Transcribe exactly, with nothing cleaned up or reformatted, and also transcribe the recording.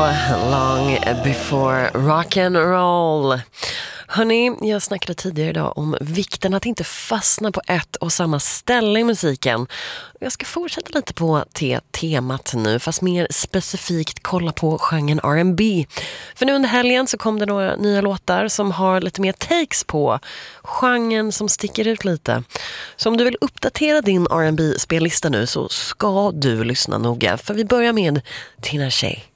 Long before rock and roll. Hörrni, jag snackade tidigare idag om vikten att inte fastna på ett och samma ställe i musiken. Jag ska fortsätta lite på det temat nu, fast mer specifikt kolla på genren R and B. För nu under helgen så kom det några nya låtar som har lite mer takes på genren som sticker ut lite. Så om du vill uppdatera din R and B-spellista nu så ska du lyssna noga. För vi börjar med Tinashe.